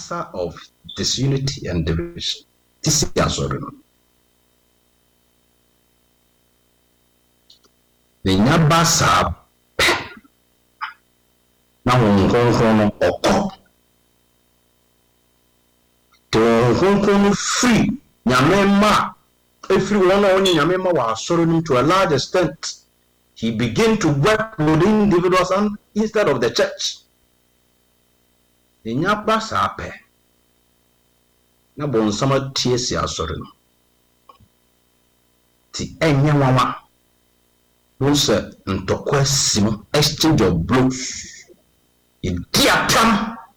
of disunity and division. This is asọrọ no. Nenya basa na honhonhon no ọkọ. The honhonhon no free nyame ma every one on nyame ma wa asọrọ no to a large extent. He began to work with individuals and instead of the church. Nenya basa pe na bonsama tie si asọrọ no. Ti enye wawa. Once ntokwa sim exchange of blows. Idiatam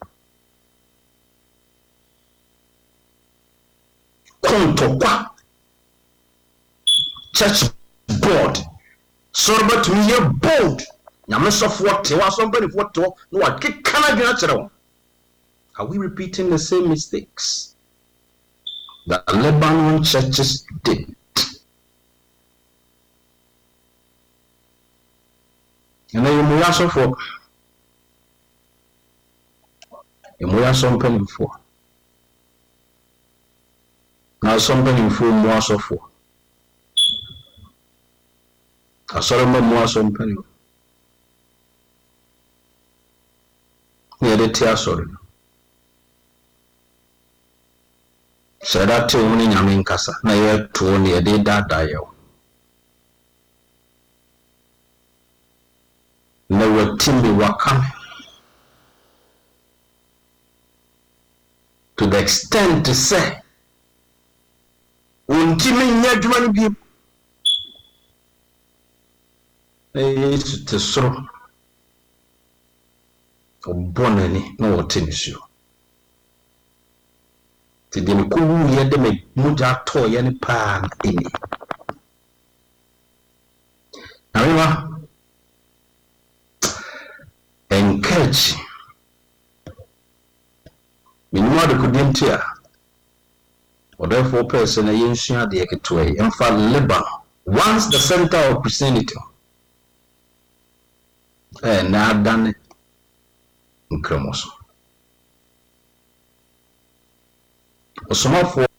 kontokwa church board sorba to me bold nyame sofo te wa somebody for to no wa kekana dwena kire wo. Are we repeating the same mistakes that Lebanon churches did? And then you also for something for now something for more so for I saw more something near the tear sorry said that to only yamin casa na ye to only a day that die never timmy wakame to the extent to say untimi nyadwuma no bi to soro obonani no wotenisuo ti de ko wu ye de me muja to ye ni pa eni awiwa encourage minimum de kudentia or therefore person yensua de eketwe emfa Lebanon once the center of Christianity na dane nkremoso osomafo